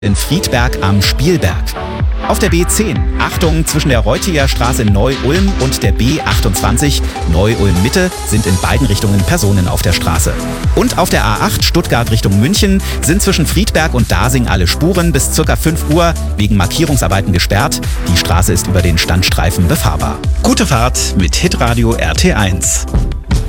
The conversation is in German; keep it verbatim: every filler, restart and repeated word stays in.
in Friedberg am Spielberg. Auf der B zehn, Achtung, zwischen der Reutiger Straße Neu-Ulm und der B achtundzwanzig Neu-Ulm-Mitte sind in beiden Richtungen Personen auf der Straße. Und auf der A acht Stuttgart Richtung München sind zwischen Friedberg und Dasing alle Spuren bis ca. fünf Uhr wegen Markierungsarbeiten gesperrt. Die Straße ist über den Standstreifen befahrbar. Gute Fahrt mit Hitradio R T eins.